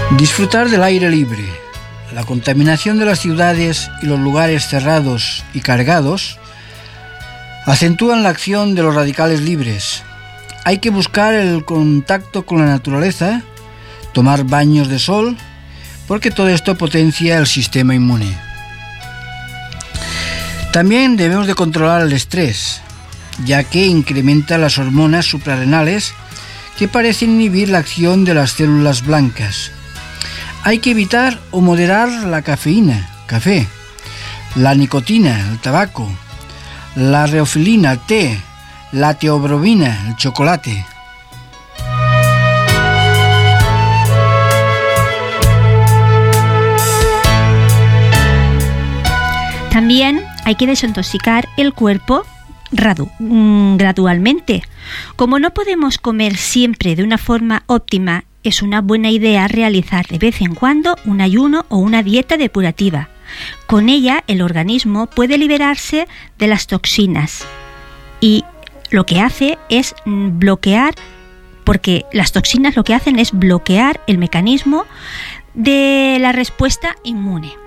Disfrutar del aire libre. La contaminación de las ciudades y los lugares cerrados y cargados acentúan la acción de los radicales libres. Hay que buscar el contacto con la naturaleza, tomar baños de sol, porque todo esto potencia el sistema inmune. También debemos de controlar el estrés, ya que incrementa las hormonas suprarrenales que parecen inhibir la acción de las células blancas. Hay que evitar o moderar la cafeína, café, la nicotina, el tabaco, la reofilina, el té, la teobromina, el chocolate. También hay que desintoxicar el cuerpo gradualmente. Como no podemos comer siempre de una forma óptima, es una buena idea realizar de vez en cuando un ayuno o una dieta depurativa. Con ella, el organismo puede liberarse de las toxinas y lo que hace es bloquear, porque las toxinas lo que hacen es bloquear el mecanismo de la respuesta inmune.